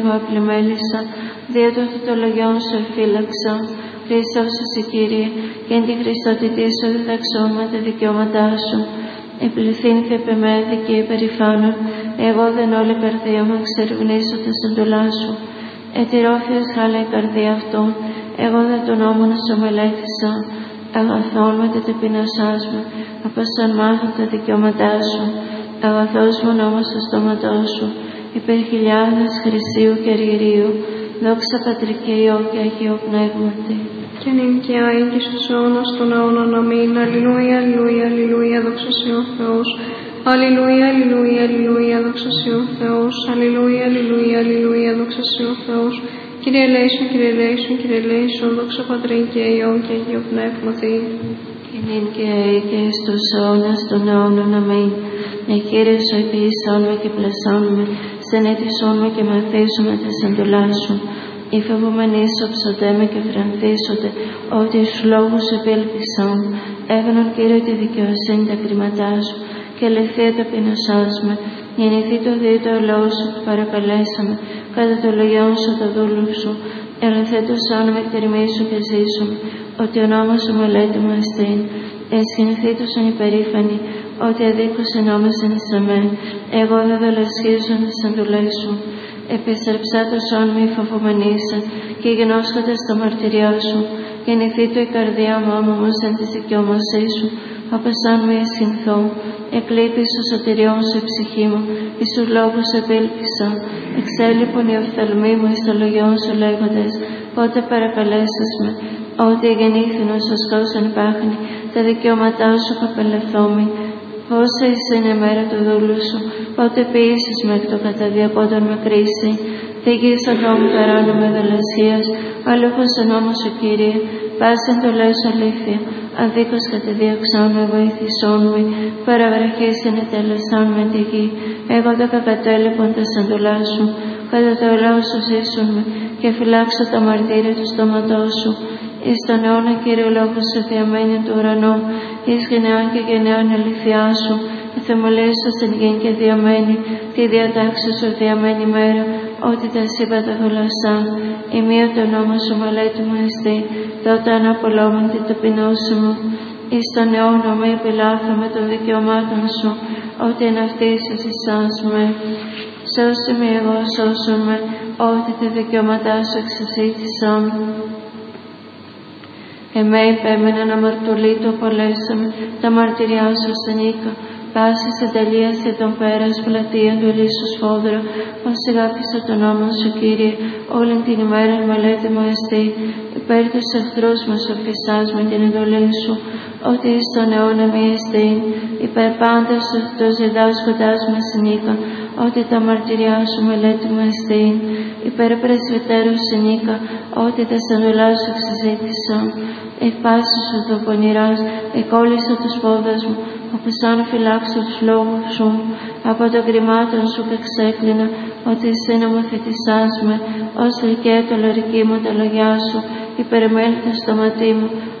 Απλημέλησα, δια των θετολογιών σου εφύλαξα. Χριστός εσύ Κύριε, και εν τη Χριστότητή σου διδαξών με τα δικαιώματά σου. Επληθύνθη επ' εμέ και υπερηφάνων, εγώ δεν όλη καρδία μου εξερευνήσω τα εντολά σου. Ετηρώθειας χάλα η καρδία αυτών, εγώ δεν τον νόμο να σου μελέτησα. Αγαθών με τα ταπεινώσάς με, απασαν μάθουν τα δικαιώματά σου. Αγαθός μου νόμος στο στόματό σου, υπέρ χιλιάδες χρυσίου και αργυρίου, δόξα Πατρί και Υιό και Αγίου Πνεύματι. Και νυν και άη και στους αιώνας των αιώνων. Αμήν. Αλληλούια, αλληλούια, αλληλούια, δόξα σε ο Θεός. Αλληλούια, αλληλούια, αλληλούια, δόξα σε ο Θεός. Αλληλούια, αλληλούια, αλληλούια, δόξα σε ο Θεός. Κύριε ελέησον, Κύριε ελέησον, Κύριε ελέησον, δόξα Πατρί και Υιό και Αγίου Πνεύματι. Και νυν και άη και στους αιώνας των αιώνων. Αμήν. Κύριε σου επίησόν με και πλασόν με, στενέτησόν με και μαθήσουμε τις εντολάς σου. Οι φοβούμενοι σου ψωτέμε και φρανθίσονται, ότι στους λόγους σου επέλπισαν. Έγνον Κύριε τη δικαιοσύνη τα κρίματά σου, και ελευθεία ταπεινωσάς με. Γεννηθεί το δίτο λόγο σου που παρακαλέσαμε, κατά το λογιόν σου το δούλου σου. Ελευθέτωσόν με εκτερμίσου και ζήσουμε, ότι ο νόμος σου μελέτη μου εστίν. Εσχυνθήτωσον υπερήφανοι, ότι αδίκως ενόμασαν εις αμέ. Εγώ δεν δολασχίζω τις εντολές σου. Επιστρεψάτωσόν μη φοβομενήσα, και γεννώσκοντας τα μαρτυριά σου. Γεννηθεί το η καρδιά μου άμωμος εν της δικαιωμοσής σου, απασάν μη εσχυνθώ. Εκλείπει στο σωτηριόν σου η ψυχή μου, εις τους λόγους επήλπισα. Εξέλιπον οι οφθαλμοί μου εις το λογιόν σου λέγοντες, πότε παρακαλέσας με. Ότι γεννήθηνο στο σκόσον πάχνη, τα δικαιώματά σου καπελευθόμη. Πόσα είναι η μέρα του δούλου σου, πότε ποιήσεις με εκ το καταδιακόντων με κρίση. Θήκης ο νόμου παράνομη δολασίας, αλούχος ο νόμος σου Κύριε, πας εντολές αλήθεια. Αδίκως κατεδίωξόν με, βοήθησόν με, παραβραχής ενετέλεσόν με τη γη. Εγώ δεν κακατέλειπον τα εντολά σου, κατά το λόγο σου ζήσουν με, και φυλάξω τα μαρτύρια του στόματός σου. Εις τον αιώνα Κύριε λόγος σου διαμένει του ουρανού, εις γενεάν και γενεάν αληθειά σου, εθεμολήσω στην γη και διαμένει, τη διατάξη σου διαμένει μέρα, ότι τα σύμπατα θολασσά. Η μία το νόμο σου μελέτη μου εστί, τότε αναπολόμην την ταπεινώση μου. Εις τον αιώνα με επιλάθω με των δικαιωμάτων σου, ότι εν αυτής εσάς με. Σώσε με εγώ, σώσον με, ότι τα δικαιώματά σου εξασύτησαν. Εμέ υπέμεναν αμαρτωλή το απολέσαμε, τα μαρτυριά σου στενήκα. Πάσης ενταλίας και τον πέρας πλατεία του ελίσσου σφόδρα, ως αγάπησα τον νόμο σου Κύριε, όλη την ημέρα μελέτη μου εστί. Υπέρ τους εχθρούς μας οφεισάς με την εντολή σου, ότι εις τον αιώνα μη εστίν. Υπέρ πάντα σου το διδάσκοντάς μας συνήκα, ότι τα μαρτυριά σου μελέτη μου εστίν. Υπέρ πρεσβυτέρου συνήκα, ότι τα στανολά σου εξαζήτησαν. Εκ πάσης σου το πονηράς, εκόλλησα τους πόδας μου, όπως αν φυλάξω τους λόγους σου. Από το κρυμάτων σου εξέκλεινα, ότι εσύ νομοθετησάς με, ως γλυκέ το λογική μου τα λογιά σου, υπερμέλει το στοματί μου,